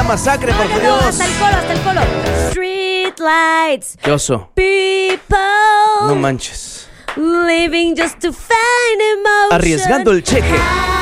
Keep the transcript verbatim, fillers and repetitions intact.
masacre, por No, no, Dios. no, hasta el coro, hasta el coro. Street lights. Qué oso. People. No manches. Living just to find emotion. Arriesgando el cheque.